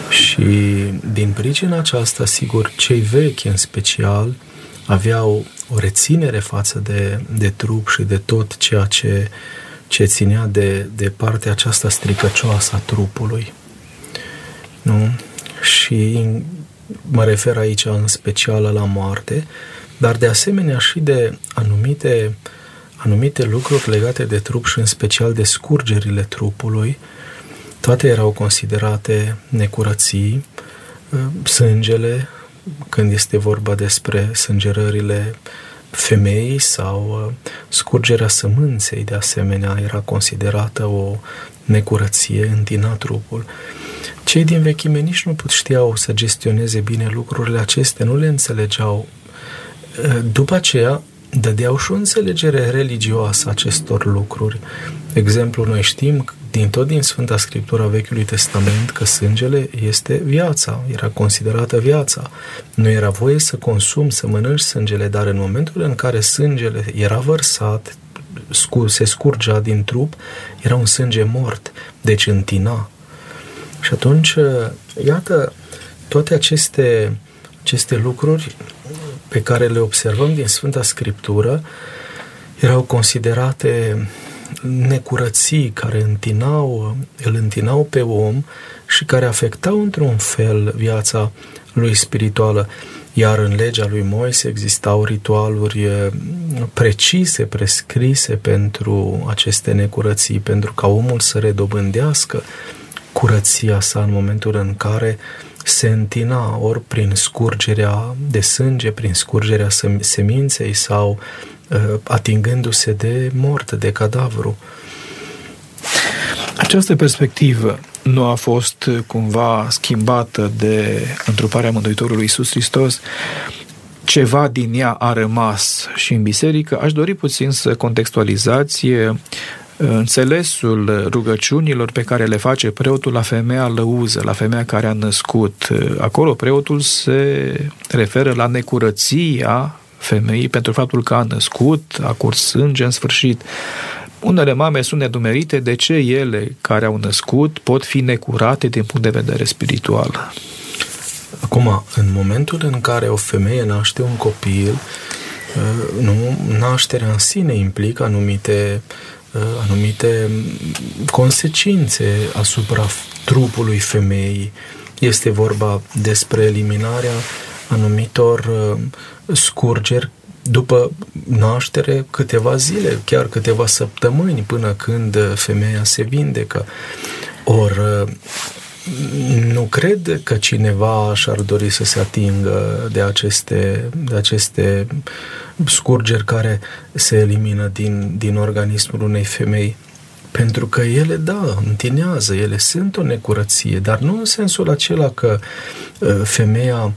Și din pricina aceasta, sigur, cei vechi în special aveau o reținere față de trup și de tot ceea ce ținea de partea aceasta stricăcioasă a trupului. Nu? Și mă refer aici în special la moarte, dar de asemenea și de anumite lucruri legate de trup și în special de scurgerile trupului. Toate erau considerate necurății. Sângele, când este vorba despre sângerările femeii sau scurgerea sămânței, de asemenea, era considerată o necurăție, întina trupul. Cei din vechime nici nu știau să gestioneze bine lucrurile acestea, nu le înțelegeau. După aceea, dădeau și o înțelegere religioasă acestor lucruri. Exemplu, noi știm din Sfânta Scriptura Vechiului Testament că sângele este viața, era considerată viața. Nu era voie să consumi, să mănânci sângele, dar în momentul în care sângele era vărsat, se scurgea din trup, era un sânge mort, deci întina. Și atunci, iată, toate aceste lucruri pe care le observăm din Sfânta Scriptură erau considerate necurății care îl întinau pe om și care afectau într-un fel viața lui spirituală. Iar în legea lui Moise existau ritualuri precise, prescrise pentru aceste necurății, pentru ca omul să redobândească curăția sa în momentul în care se întina ori prin scurgerea de sânge, prin scurgerea seminței sau atingându-se de moarte, de cadavru. Această perspectivă nu a fost cumva schimbată de întruparea Mântuitorului Iisus Hristos? Ceva din ea a rămas și în biserică. Aș dori puțin să contextualizați înțelesul rugăciunilor pe care le face preotul la femeia lăuză, la femeia care a născut. Acolo preotul se referă la necurăția femeii pentru faptul că a născut, a curs sânge în sfârșit. Unele mame sunt nedumerite de ce ele care au născut pot fi necurate din punct de vedere spiritual. Acum, în momentul în care o femeie naște un copil, nașterea în sine implică anumite consecințe asupra trupului femeii. Este vorba despre eliminarea anumitor scurgeri după naștere, câteva zile, chiar câteva săptămâni până când femeia se vindecă. Ori nu cred că cineva și-ar dori să se atingă de aceste scurgeri care se elimină din organismul unei femei. Pentru că ele, întinează, ele sunt o necurăție, dar nu în sensul acela că femeia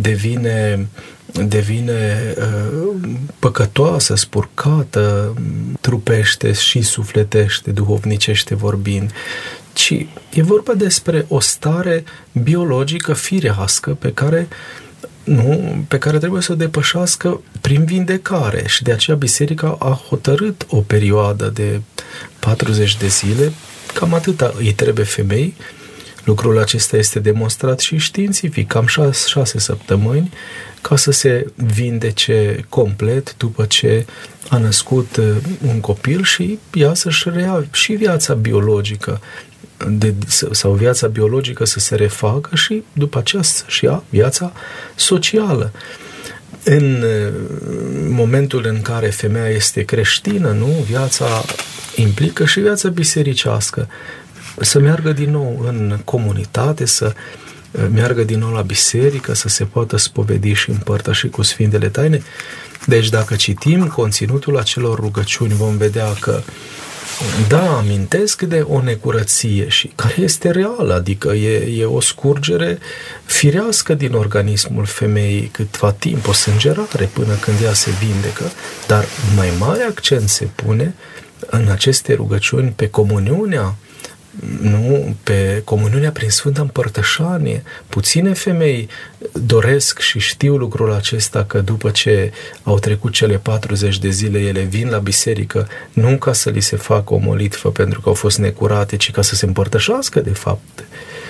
devine păcătoasă, spurcată, trupește și sufletește, duhovnicește vorbind, ci e vorba despre o stare biologică firească pe care trebuie să o depășească prin vindecare. Și de aceea biserica a hotărât o perioadă de 40 de zile, cam atâta îi trebuie femei. Lucrul acesta este demonstrat și științific, cam 6 săptămâni, ca să se vindece complet după ce a născut un copil și ea să-și reia și viața biologică sau viața biologică să se refacă și după aceea să-și ia viața socială. În momentul în care femeia este creștină, viața implică și viața bisericească. Să meargă din nou în comunitate, să meargă din nou la biserică, să se poată spovedi și împărtăși cu Sfintele Taine. Deci dacă citim conținutul acelor rugăciuni, vom vedea că amintesc de o necurăție și care este reală, adică e o scurgere firească din organismul femeii câtva timp, o sângerare până când ea se vindecă, dar mai mare accent se pune în aceste rugăciuni pe comuniunea, pe comuniunea prin Sfânta Împărtășanie. Puține femei doresc și știu lucrul acesta, că după ce au trecut cele 40 de zile, ele vin la biserică nu ca să li se facă o molitvă pentru că au fost necurate, ci ca să se împărtășească de fapt